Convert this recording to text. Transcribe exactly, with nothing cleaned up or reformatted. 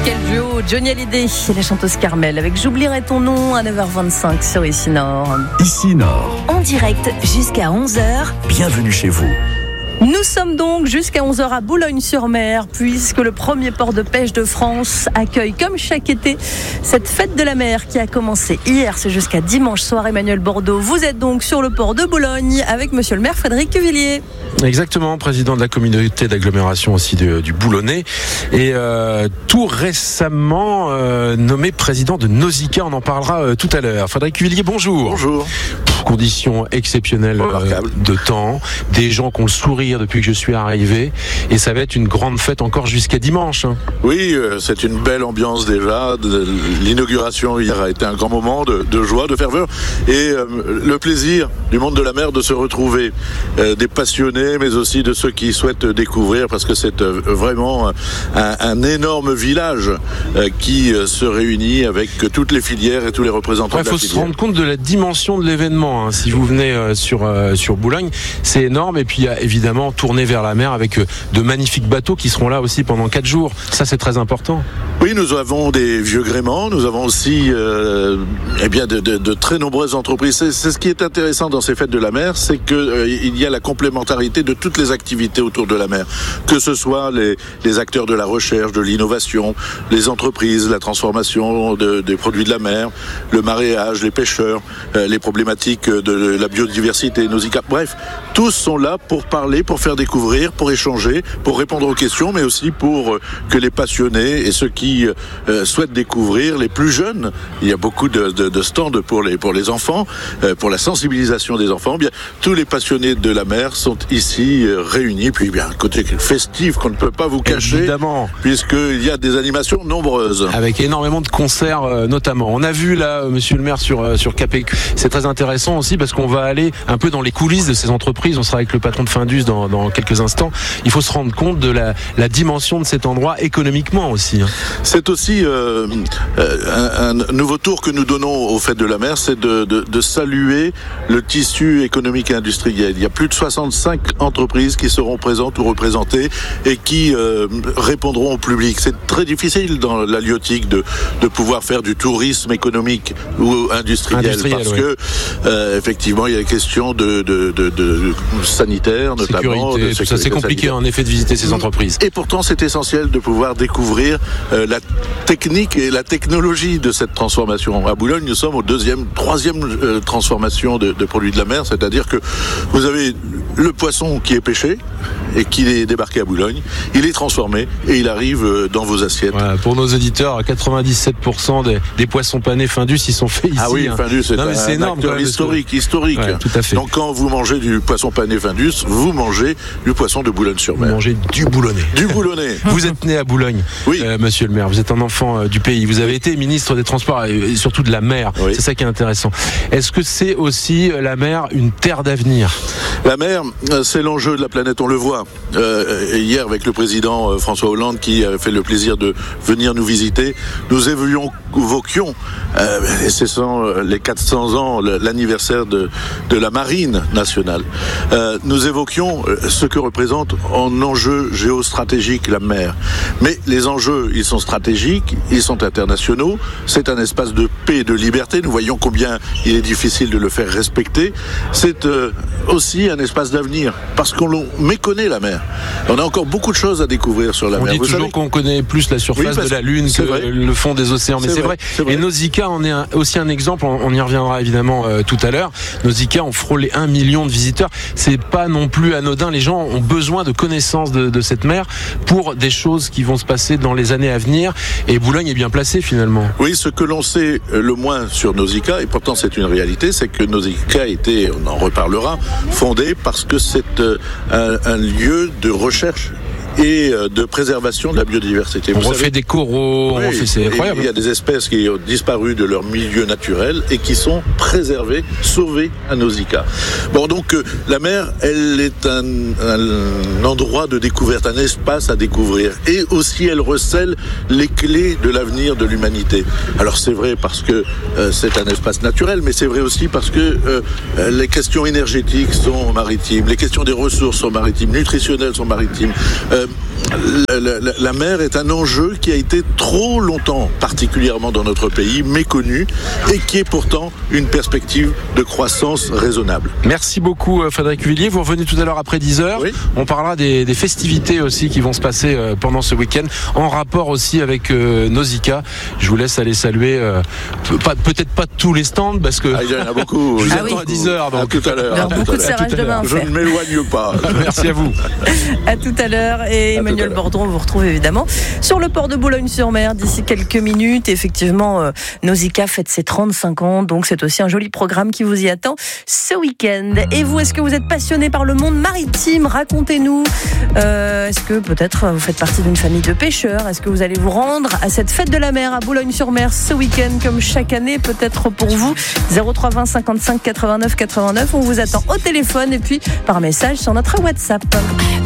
Quel duo, Johnny Hallyday et la chanteuse Carmel avec J'oublierai ton nom à neuf heures vingt-cinq sur Ici Nord. Ici Nord. En direct jusqu'à onze heures. Bienvenue chez vous. Nous sommes donc jusqu'à onze heures à Boulogne-sur-Mer, puisque le premier port de pêche de France accueille, comme chaque été, cette fête de la mer qui a commencé hier. C'est jusqu'à dimanche soir. Emmanuel Bordeaux, vous êtes donc sur le port de Boulogne avec monsieur le maire Frédéric Cuvillier. Exactement, président de la communauté d'agglomération aussi de, du Boulonnais. Et euh, tout récemment euh, nommé président de Nausicaa. On en parlera euh, tout à l'heure. Frédéric Cuvillier, bonjour. Bonjour. Conditions exceptionnelles euh, de temps, des gens qui ont le sourire depuis que je suis arrivé, et ça va être une grande fête encore jusqu'à dimanche. Hein. Oui, euh, c'est une belle ambiance déjà. De, l'inauguration hier a été un grand moment de, de joie, de ferveur, et euh, le plaisir du monde de la mer de se retrouver, euh, des passionnés, mais aussi de ceux qui souhaitent découvrir, parce que c'est euh, vraiment un, un énorme village euh, qui euh, se réunit avec toutes les filières et tous les représentants ouais, de la filière. Il faut se rendre compte de la dimension de l'événement. Hein. Si vous venez euh, sur, euh, sur Boulogne, c'est énorme. Et puis il y a évidemment tourné vers la mer avec euh, de magnifiques bateaux qui seront là aussi pendant quatre jours. Ça, c'est très important. Oui, nous avons des vieux gréments, nous avons aussi euh, eh bien de, de, de très nombreuses entreprises. C'est, c'est ce qui est intéressant dans ces fêtes de la mer, c'est que euh, il y a la complémentarité de toutes les activités autour de la mer, que ce soit les, les acteurs de la recherche, de l'innovation, les entreprises, la transformation de, des produits de la mer, le mareyage, les pêcheurs, euh, les problématiques de la biodiversité, Nausicaa. Bref, tous sont là pour parler, pour faire découvrir, pour échanger, pour répondre aux questions, mais aussi pour euh, que les passionnés et ceux qui euh, souhaitent découvrir, les plus jeunes, il y a beaucoup de, de, de stands pour les, pour les enfants, euh, pour la sensibilisation des enfants. Bien, tous les passionnés de la mer sont ici euh, réunis. Puis bien, un côté festif qu'on ne peut pas vous cacher, évidemment, puisqu'il y a des animations nombreuses. Avec énormément de concerts euh, notamment. On a vu là, euh, monsieur le maire, sur, euh, sur K P Q, c'est très intéressant aussi parce qu'on va aller un peu dans les coulisses de ces entreprises. On sera avec le patron de Findus dans, dans quelques instants. Il faut se rendre compte de la, la dimension de cet endroit économiquement aussi. Hein. C'est aussi euh, un, un nouveau tour que nous donnons aux fêtes de la mer, c'est de, de, de saluer le tissu économique et industriel. Il y a plus de soixante-cinq entreprises qui seront présentes ou représentées et qui euh, répondront au public. C'est très difficile dans l'halieutique de, de pouvoir faire du tourisme économique ou industriel, industriel parce ouais. que euh, effectivement il y a des questions de, de, de, de sanitaire notamment. Sécurité, de sécurité ça c'est compliqué sanitaire. En effet de visiter ces entreprises. Et pourtant c'est essentiel de pouvoir découvrir euh, la technique et la technologie de cette transformation. À Boulogne, nous sommes au deuxième, troisième euh, transformation de, de produits de la mer, c'est-à-dire que vous avez le poisson qui est pêché et qui est débarqué à Boulogne, il est transformé et il arrive dans vos assiettes. Voilà, pour nos auditeurs, quatre-vingt-dix-sept pour cent des, des poissons panés Findus, ils sont faits ici. Ah oui, hein. Findus, c'est, non, un, c'est un énorme, acteur historique, que... historique. Ouais, tout à fait. Donc quand vous mangez du poisson pané Findus, vous mangez du poisson de Boulogne-sur-Mer. Vous mangez du Boulonnais. Du Boulonnais. Vous êtes né à Boulogne, oui. euh, monsieur le maire. Vous êtes un enfant euh, du pays. Vous avez été ministre des Transports et surtout de la mer. Oui. C'est ça qui est intéressant. Est-ce que c'est aussi la mer une terre d'avenir ? La mer, c'est l'enjeu de la planète. On le voit. Euh, hier, avec le président euh, François Hollande, qui a fait le plaisir de venir nous visiter, nous évoquions, euh, et c'est sans, euh, les quatre cents ans, l'anniversaire de, de la marine nationale. Euh, nous évoquions ce que représente en enjeu géostratégique la mer. Mais les enjeux, ils sont stratégiques, ils sont internationaux. C'est un espace de paix et de liberté. Nous voyons combien il est difficile de le faire respecter. C'est euh, aussi un espace d'avenir, parce qu'on méconnaît la mer. On a encore beaucoup de choses à découvrir sur la on mer. On dit Vous toujours savez qu'on connaît plus la surface oui, de la Lune que vrai. le fond des océans, mais c'est, c'est, vrai. vrai. c'est vrai. Et Nausicaa en est un, aussi un exemple, on, on y reviendra évidemment euh, tout à l'heure. Nausicaa ont frôlé un million de visiteurs. C'est pas non plus anodin. Les gens ont besoin de connaissances de, de cette mer pour des choses qui vont se passer dans les années à venir. Et Boulogne est bien placé finalement. Oui, ce que l'on sait le moins sur Nausicaa, et pourtant c'est une réalité, c'est que Nausicaa a été, on en reparlera, fondé parce que c'est euh, un, un lieu de recherche et de préservation de la biodiversité. On Vous refait savez, des coraux, oui, on refait, c'est incroyable. Il y a des espèces qui ont disparu de leur milieu naturel et qui sont préservées, sauvées à Nausicaa. Bon, donc euh, la mer, elle est un, un endroit de découverte, un espace à découvrir, et aussi elle recèle les clés de l'avenir de l'humanité. Alors c'est vrai parce que euh, c'est un espace naturel, mais c'est vrai aussi parce que euh, les questions énergétiques sont maritimes, les questions des ressources sont maritimes, nutritionnelles sont maritimes. Euh, La, la, la mer est un enjeu qui a été trop longtemps, particulièrement dans notre pays, méconnu et qui est pourtant une perspective de croissance raisonnable. Merci beaucoup Frédéric Villiers. Vous revenez tout à l'heure après dix heures. Oui. On parlera des, des festivités aussi qui vont se passer pendant ce week-end, en rapport aussi avec euh, Nausicaa. Je vous laisse aller saluer, euh, pas, peut-être pas tous les stands, parce que ah, il y en a beaucoup. je vous ah, attends oui. à dix heures. Donc. À tout à l'heure. Alors, beaucoup de serrage de main. Je ne m'éloigne pas. Merci à vous. À tout à l'heure. Et à Emmanuel Bordron, on vous retrouve évidemment sur le port de Boulogne-sur-Mer d'ici quelques minutes. Effectivement, euh, Nausicaa fête ses trente-cinq ans, donc c'est aussi un joli programme qui vous y attend ce week-end. Et vous, est-ce que vous êtes passionné par le monde maritime? Racontez-nous. Euh, est-ce que peut-être vous faites partie d'une famille de pêcheurs? Est-ce que vous allez vous rendre à cette fête de la mer à Boulogne-sur-Mer ce week-end, comme chaque année, peut-être pour vous? zéro trois vingt cinquante-cinq quatre-vingt-neuf quatre-vingt-neuf. On vous attend au téléphone et puis par message sur notre WhatsApp.